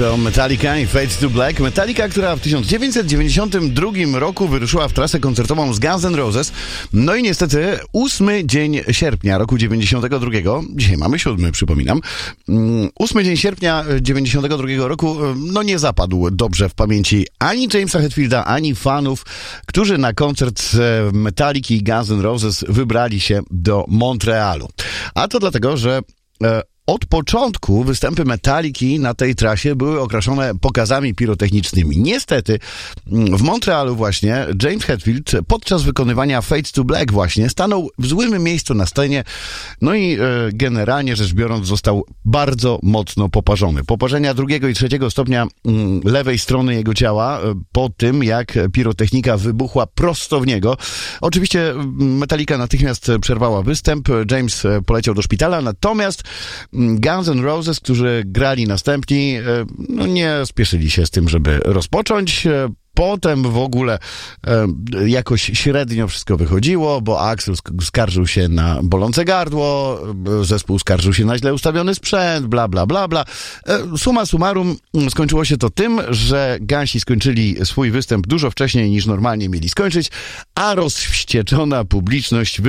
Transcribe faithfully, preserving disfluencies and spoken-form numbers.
To Metallica i Fade to Black. Metallica, która w tysiąc dziewięćset dziewięćdziesiątym drugim roku wyruszyła w trasę koncertową z Guns N' Roses. No i niestety ósmy dzień sierpnia roku dziewięćdziesiątego drugiego, dzisiaj mamy siódmy, przypominam, ósmy dzień sierpnia dziewięćdziesiątego drugiego roku, no nie zapadł dobrze w pamięci ani Jamesa Hetfielda, ani fanów, którzy na koncert Metalliki i Guns N' Roses wybrali się do Montrealu. A to dlatego, że e, od początku występy Metalliki na tej trasie były okraszone pokazami pirotechnicznymi. Niestety w Montrealu właśnie James Hetfield podczas wykonywania Fade to Black właśnie stanął w złym miejscu na scenie, no i e, generalnie rzecz biorąc został bardzo mocno poparzony. Poparzenia drugiego i trzeciego stopnia m, lewej strony jego ciała e, po tym, jak pirotechnika wybuchła prosto w niego. Oczywiście Metallica natychmiast przerwała występ, James poleciał do szpitala, natomiast Guns N' Roses, którzy grali następni, no nie spieszyli się z tym, żeby rozpocząć. Potem w ogóle e, jakoś średnio wszystko wychodziło, bo Axl skarżył się na bolące gardło, zespół skarżył się na źle ustawiony sprzęt, bla, bla, bla, bla. E, summa summarum skończyło się to tym, że Gansi skończyli swój występ dużo wcześniej niż normalnie mieli skończyć, a rozwścieczona publiczność